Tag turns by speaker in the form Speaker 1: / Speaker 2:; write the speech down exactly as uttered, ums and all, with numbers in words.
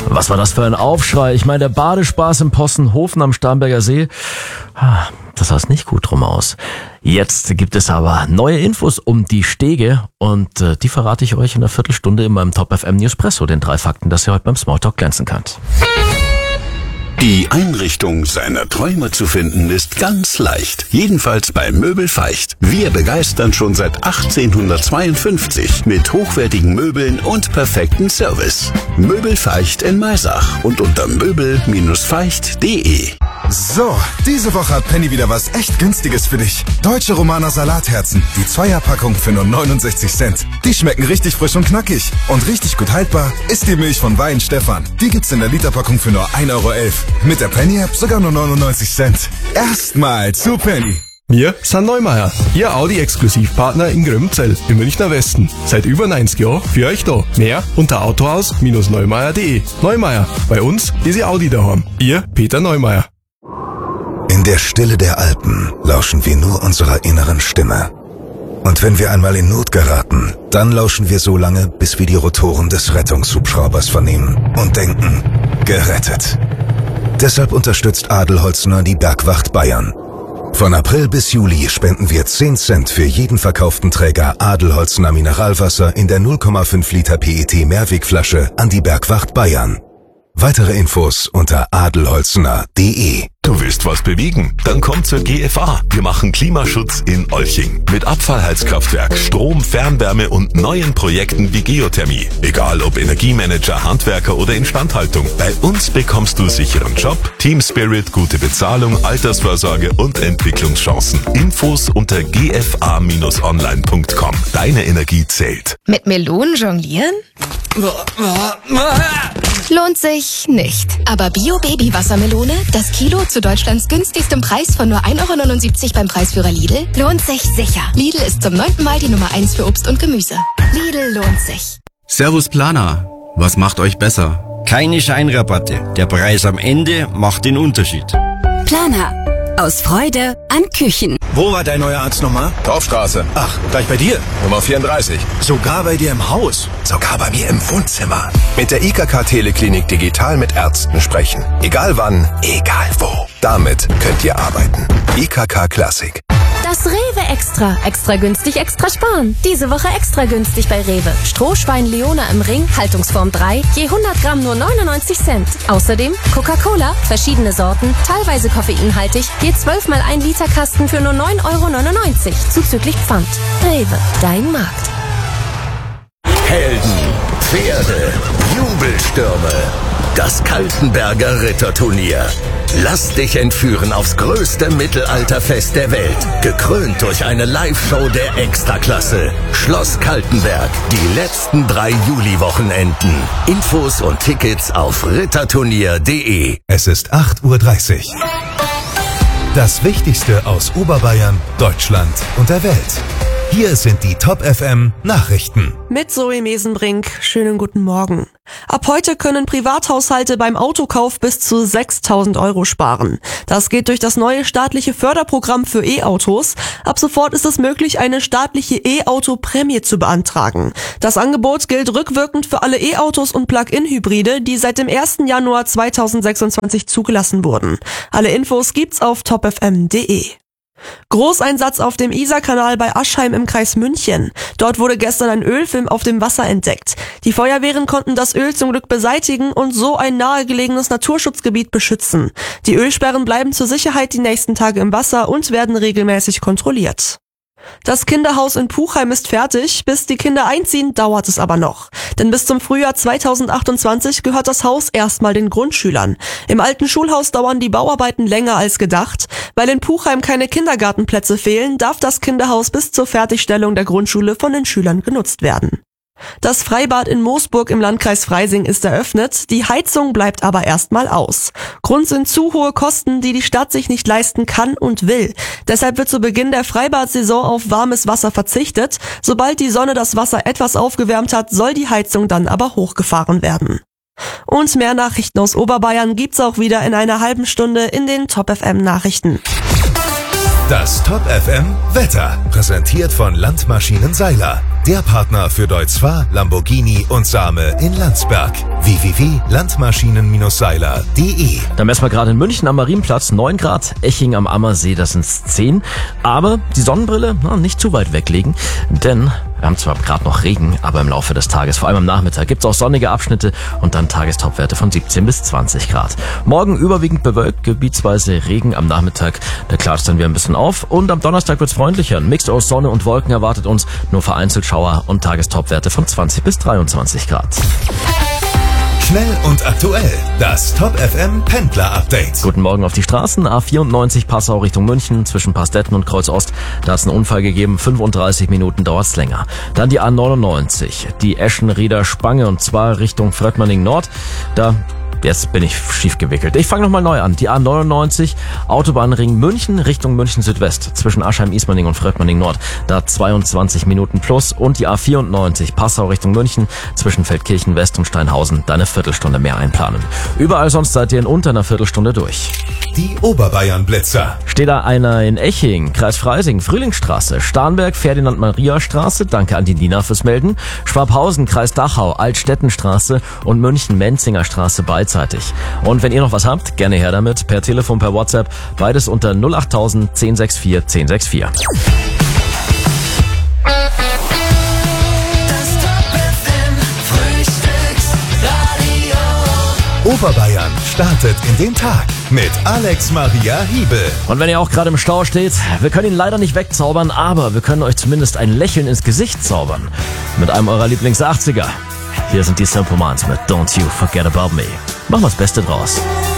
Speaker 1: Was war das für ein Aufschrei? Ich meine, der Badespaß im Possenhofen am Starnberger See, das sah nicht gut drum aus. Jetzt gibt es aber neue Infos um die Stege und äh, die verrate ich euch in einer Viertelstunde in meinem Top F M Newspresso, den drei Fakten, dass ihr heute beim Smalltalk glänzen könnt.
Speaker 2: Die Einrichtung seiner Träume zu finden ist ganz leicht. Jedenfalls bei Möbel Feicht. Wir begeistern schon seit achtzehnhundertzweiundfünfzig mit hochwertigen Möbeln und perfektem Service. Möbel Feicht in Maisach und unter möbel feicht punkt de.
Speaker 3: So, diese Woche hat Penny wieder was echt Günstiges für dich. Deutsche Romaner Salatherzen. Die Zweierpackung für nur neunundsechzig Cent. Die schmecken richtig frisch und knackig. Und richtig gut haltbar ist die Milch von Wein Stefan. Die gibt's in der Literpackung für nur ein Euro elf. Mit der Penny-App sogar nur neunundneunzig Cent. Erstmal zu Penny.
Speaker 4: Wir sind Neumeier, Ihr Audi-Exklusivpartner in Grömzell im Münchner Westen. Seit über neunzig Jahren für euch da. Mehr unter autohaus Bindestrich neumeier punkt de. Neumeier, bei uns ist Ihr Audi daheim. Ihr Peter Neumeier.
Speaker 3: In der Stille der Alpen lauschen wir nur unserer inneren Stimme. Und wenn wir einmal in Not geraten, dann lauschen wir so lange, bis wir die Rotoren des Rettungshubschraubers vernehmen und denken, gerettet. Deshalb unterstützt Adelholzner die Bergwacht Bayern. Von April bis Juli spenden wir zehn Cent für jeden verkauften Träger Adelholzner Mineralwasser in der null Komma fünf Liter P E T Mehrwegflasche an die Bergwacht Bayern. Weitere Infos unter adelholzner punkt de.
Speaker 5: Du willst was bewegen? Dann komm zur G F A. Wir machen Klimaschutz in Olching. Mit Abfallheizkraftwerk, Strom, Fernwärme und neuen Projekten wie Geothermie. Egal ob Energiemanager, Handwerker oder Instandhaltung. Bei uns bekommst du sicheren Job, Team Spirit, gute Bezahlung, Altersvorsorge und Entwicklungschancen. Infos unter g f a Bindestrich online punkt com. Deine Energie zählt.
Speaker 6: Mit Melonen jonglieren? Lohnt sich nicht. Aber Bio-Baby-Wassermelone, das Kilo zu Deutschlands günstigstem Preis von nur ein Euro neunundsiebzig beim Preisführer Lidl, lohnt sich sicher. Lidl ist zum neunten Mal die Nummer eins für Obst und Gemüse. Lidl lohnt sich.
Speaker 7: Servus Planer, was macht euch besser?
Speaker 8: Keine Scheinrabatte. Der Preis am Ende macht den Unterschied.
Speaker 9: Planer. Aus Freude an Küchen.
Speaker 10: Wo war dein neuer Arzt nochmal?
Speaker 11: Dorfstraße.
Speaker 10: Ach, gleich bei dir?
Speaker 11: Nummer vierunddreißig.
Speaker 10: Sogar bei dir im Haus?
Speaker 11: Sogar bei mir im Wohnzimmer. Mit der I K K Teleklinik digital mit Ärzten sprechen. Egal wann, egal wo. Damit könnt ihr arbeiten. I K K Classic.
Speaker 12: Das Rewe Extra. Extra günstig, extra sparen. Diese Woche extra günstig bei Rewe. Strohschwein Leona im Ring, Haltungsform drei, je hundert Gramm nur neunundneunzig Cent. Außerdem Coca-Cola, verschiedene Sorten, teilweise koffeinhaltig, je zwölf mal ein Liter Kasten für nur neun Euro neunundneunzig, zuzüglich Pfand. Rewe, dein Markt.
Speaker 2: Helden, Pferde, Jubelstürme. Das Kaltenberger Ritterturnier. Lass dich entführen aufs größte Mittelalterfest der Welt. Gekrönt durch eine Live-Show der Extraklasse. Schloss Kaltenberg. Die letzten drei Juli-Wochenenden. Infos und Tickets auf ritterturnier punkt de.
Speaker 3: Es ist acht Uhr dreißig. Das Wichtigste aus Oberbayern, Deutschland und der Welt. Hier sind die Top F M Nachrichten.
Speaker 13: Mit Zoe Mesenbrink. Schönen guten Morgen. Ab heute können Privathaushalte beim Autokauf bis zu sechstausend Euro sparen. Das geht durch das neue staatliche Förderprogramm für E-Autos. Ab sofort ist es möglich, eine staatliche E-Auto-Prämie zu beantragen. Das Angebot gilt rückwirkend für alle E-Autos und Plug-in-Hybride, die seit dem ersten Januar zweitausendsechsundzwanzig zugelassen wurden. Alle Infos gibt's auf top f m punkt de. Großeinsatz auf dem Isarkanal bei Aschheim im Kreis München. Dort wurde gestern ein Ölfilm auf dem Wasser entdeckt. Die Feuerwehren konnten das Öl zum Glück beseitigen und so ein nahegelegenes Naturschutzgebiet beschützen. Die Ölsperren bleiben zur Sicherheit die nächsten Tage im Wasser und werden regelmäßig kontrolliert. Das Kinderhaus in Puchheim ist fertig, bis die Kinder einziehen, dauert es aber noch. Denn bis zum Frühjahr zweitausendachtundzwanzig gehört das Haus erstmal den Grundschülern. Im alten Schulhaus dauern die Bauarbeiten länger als gedacht. Weil in Puchheim keine Kindergartenplätze fehlen, darf das Kinderhaus bis zur Fertigstellung der Grundschule von den Schülern genutzt werden. Das Freibad in Moosburg im Landkreis Freising ist eröffnet, die Heizung bleibt aber erstmal aus. Grund sind zu hohe Kosten, die die Stadt sich nicht leisten kann und will. Deshalb wird zu Beginn der Freibad-Saison auf warmes Wasser verzichtet. Sobald die Sonne das Wasser etwas aufgewärmt hat, soll die Heizung dann aber hochgefahren werden. Und mehr Nachrichten aus Oberbayern gibt's auch wieder in einer halben Stunde in den Top F M Nachrichten.
Speaker 3: Das Top F M Wetter, präsentiert von Landmaschinen Seiler, der Partner für Deutz Fahr, Lamborghini und Same in Landsberg. w w w punkt landmaschinen Bindestrich seiler punkt de.
Speaker 1: Da messen wir gerade in München am Marienplatz neun Grad, Eching am Ammersee, das sind zehn. Aber die Sonnenbrille, na, nicht zu weit weglegen, denn wir haben zwar gerade noch Regen, aber im Laufe des Tages, vor allem am Nachmittag, gibt es auch sonnige Abschnitte und dann Tagestopwerte von siebzehn bis zwanzig Grad. Morgen überwiegend bewölkt, gebietsweise Regen am Nachmittag, da klart es dann wieder ein bisschen auf. Und am Donnerstag wird es freundlicher. Ein Mix aus Sonne und Wolken erwartet uns, nur vereinzelt Schauer und Tagestopwerte von zwanzig bis dreiundzwanzig Grad.
Speaker 3: Schnell und aktuell, das Top F M Pendler Update.
Speaker 1: Guten Morgen auf die Straßen. A vierundneunzig Passau Richtung München zwischen Pastetten und Kreuz Ost. Da hat es einen Unfall gegeben. fünfunddreißig Minuten dauert's länger. Dann die A neunundneunzig, die Eschenrieder Spange und zwar Richtung Fröttmanning Nord. Da Jetzt bin ich schief gewickelt. Ich fange nochmal neu an. Die A neunundneunzig, Autobahnring München Richtung München Südwest. Zwischen Aschheim-Ismaning und Fröttmanning Nord. Da zweiundzwanzig Minuten plus. Und die A vierundneunzig, Passau Richtung München. Zwischen Feldkirchen West und Steinhausen. Da eine Viertelstunde mehr einplanen. Überall sonst seid ihr in unter einer Viertelstunde durch.
Speaker 3: Die Oberbayern-Blitzer.
Speaker 1: Steht da einer in Eching, Kreis Freising, Frühlingsstraße, Starnberg, Ferdinand-Maria-Straße. Danke an die Nina fürs Melden. Schwabhausen, Kreis Dachau, Altstettenstraße und München-Menzinger Straße beidseitig. Und wenn ihr noch was habt, gerne her damit. Per Telefon, per WhatsApp. Beides unter null acht tausend, zehn sechs vier, zehn sechs vier.
Speaker 3: Oberbayern startet in den Tag mit Alex Maria Hiebel.
Speaker 1: Und wenn ihr auch gerade im Stau steht, wir können ihn leider nicht wegzaubern, aber wir können euch zumindest ein Lächeln ins Gesicht zaubern. Mit einem eurer Lieblings-achtziger. Hier sind die Simple Minds mit Don't You Forget About Me. Machen wir das Beste draus.